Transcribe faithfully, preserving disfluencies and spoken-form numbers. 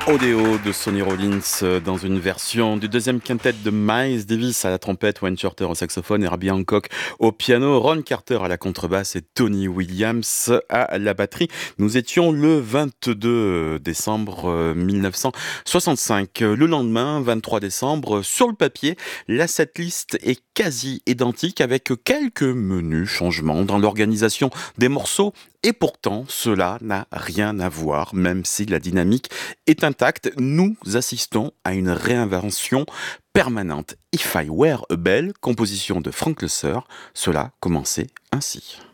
Odeo de Sonny Rollins euh, dans une version du deuxième quintet de Miles Davis à la trompette, Wayne Shorter au saxophone, Herbie Hancock au piano, Ron Carter à la contrebasse et Tony Williams à la batterie. Nous étions le vingt-deux décembre euh, mille neuf cent soixante-cinq. Le lendemain, vingt-trois décembre, sur le papier, la setlist est quasi identique avec quelques menus changements dans l'organisation des morceaux. Et pourtant, cela n'a rien à voir, même si la dynamique est intacte. Nous assistons à une réinvention permanente. If I Were a Bell, composition de Frank Loesser, cela commençait ainsi.